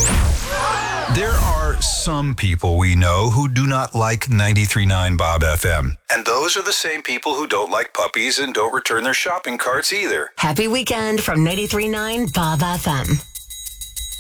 There are some people we know who do not like 93.9 Bob FM. And those are the same people who don't like puppies and don't return their shopping carts either. Happy weekend from 93.9 Bob FM.